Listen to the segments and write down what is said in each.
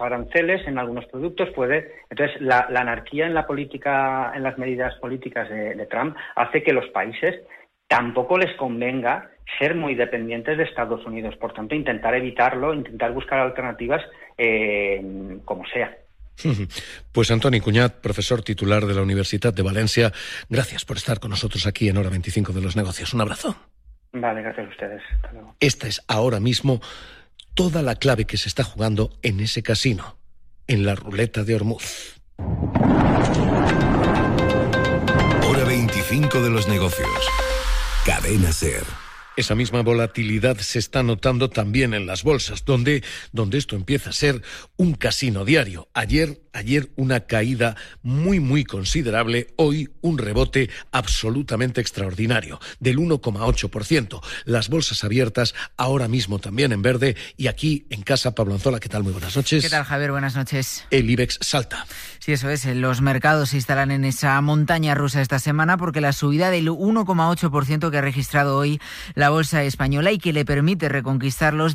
aranceles en algunos productos entonces la anarquía en la política, en las medidas políticas de Trump hace que los países tampoco les convenga ser muy dependientes de Estados Unidos. Por tanto, intentar evitarlo, intentar buscar alternativas como sea. Pues Antoni Cuñat, profesor titular de la Universitat de Valencia, gracias por estar con nosotros aquí en Hora 25 de los Negocios. Un abrazo. Vale, gracias a ustedes. Hasta luego. Esta es ahora mismo toda la clave que se está jugando en ese casino, en la ruleta de Hormuz. Hora 25 de los Negocios. Cadena SER. Esa misma volatilidad se está notando también en las bolsas, donde esto empieza a ser un casino diario. Ayer una caída muy considerable, hoy un rebote absolutamente extraordinario, del 1,8%. Las bolsas abiertas ahora mismo también en verde, y aquí en casa, Pablo Anzola, ¿qué tal? Muy buenas noches. ¿Qué tal, Javier? Buenas noches. El IBEX salta. Sí, eso es. Los mercados se instalan en esa montaña rusa esta semana porque la subida del 1,8% que ha registrado hoy la bolsa española y que le permite reconquistar los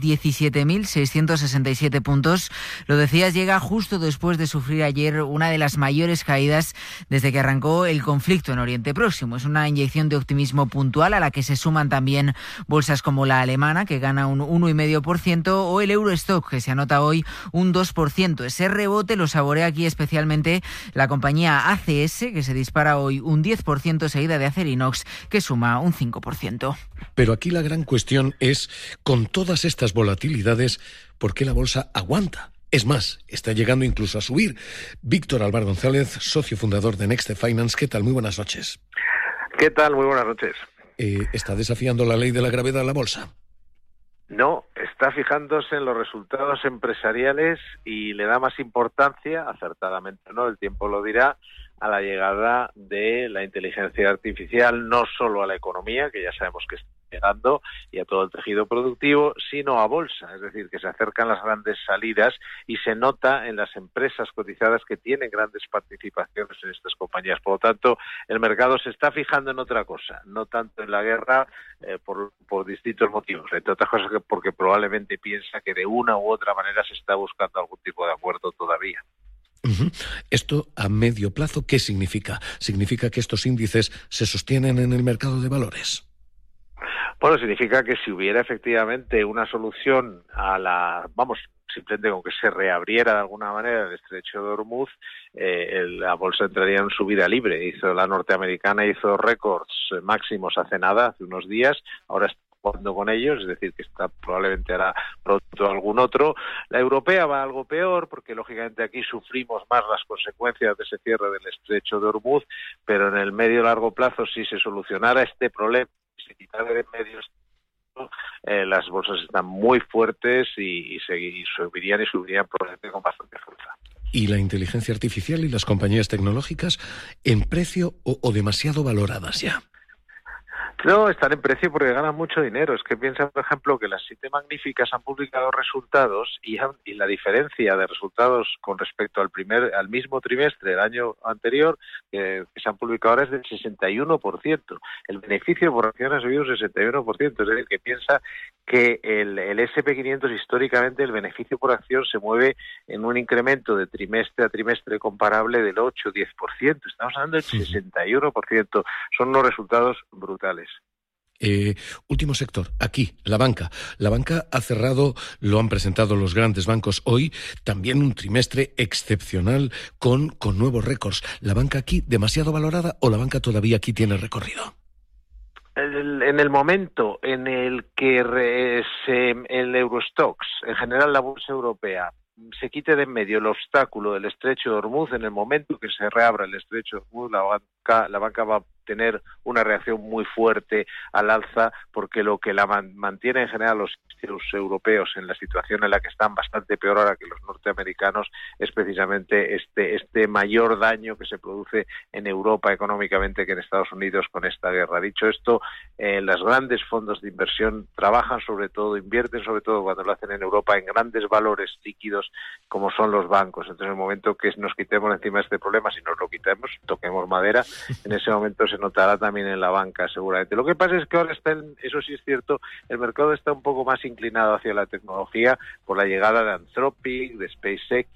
17.667 puntos, lo decías, llega justo después de sufrir ayer una de las mayores caídas desde que arrancó el conflicto en Oriente Próximo. Es una inyección de optimismo puntual a la que se suman también bolsas como la alemana, que gana un 1,5%, o el Eurostock, que se anota hoy un 2%. Ese rebote lo saborea aquí especialmente la compañía ACS, que se dispara hoy un 10%, seguida de Acerinox, que suma un 5%. Pero aquí la gran cuestión es, con todas estas volatilidades, ¿por qué la bolsa aguanta? Es más, está llegando incluso a subir. Víctor Álvar González, socio fundador de Nexte Finance, ¿qué tal? Muy buenas noches. ¿Qué tal? Muy buenas noches. ¿Está desafiando la ley de la gravedad a la bolsa? No, está fijándose en los resultados empresariales y le da más importancia, acertadamente no, el tiempo lo dirá, a la llegada de la inteligencia artificial, no solo a la economía, que ya sabemos que está llegando, y a todo el tejido productivo, sino a bolsa, es decir, que se acercan las grandes salidas y se nota en las empresas cotizadas que tienen grandes participaciones en estas compañías. Por lo tanto, el mercado se está fijando en otra cosa, no tanto en la guerra, por distintos motivos, entre otras cosas porque probablemente piensa que de una u otra manera se está buscando algún tipo de acuerdo todavía. ¿Esto a medio plazo qué significa? ¿Significa que estos índices se sostienen en el mercado de valores? Bueno, significa que si hubiera efectivamente una solución simplemente con que se reabriera de alguna manera el estrecho de Hormuz, la bolsa entraría en subida libre. La norteamericana hizo récords máximos hace unos días, ahora está jugando con ellos, es decir, que probablemente hará pronto algún otro. La europea va algo peor, porque lógicamente aquí sufrimos más las consecuencias de ese cierre del estrecho de Hormuz, pero en el medio y largo plazo, si se solucionara este problema, se quitara de medio, las bolsas están muy fuertes y subirían probablemente con bastante fuerza. ¿Y la inteligencia artificial y las compañías tecnológicas en precio o demasiado valoradas ya? No, están en precio porque ganan mucho dinero. Es que piensa, por ejemplo, que las 7 magníficas han publicado resultados y la diferencia de resultados con respecto al mismo trimestre del año anterior que se han publicado ahora es del 61%. El beneficio por acción ha subido un 61%. Es decir, que piensa que el SP500 históricamente el beneficio por acción se mueve en un incremento de trimestre a trimestre comparable del 8-10%. Estamos hablando del 61%. Son unos resultados brutales. Último sector, aquí, la banca. La banca ha cerrado, lo han presentado los grandes bancos hoy, también un trimestre excepcional con nuevos récords. ¿La banca aquí demasiado valorada o la banca todavía aquí tiene recorrido? En el momento en el que el Eurostoxx, en general la bolsa europea, se quite de en medio el obstáculo del estrecho de Hormuz, en el momento que se reabra el estrecho de Hormuz, la banca va a tener una reacción muy fuerte al alza, porque lo que la mantiene en general los europeos en la situación en la que están, bastante peor ahora que los norteamericanos, es precisamente este mayor daño que se produce en Europa económicamente que en Estados Unidos con esta guerra. Dicho esto, los grandes fondos de inversión invierten sobre todo cuando lo hacen en Europa en grandes valores líquidos como son los bancos. Entonces, en el momento que nos quitemos encima este problema, si nos lo quitemos, toquemos madera, en ese momento se notará también en la banca seguramente. Lo que pasa es que ahora eso sí es cierto, el mercado está un poco más inclinado hacia la tecnología por la llegada de Anthropic, de SpaceX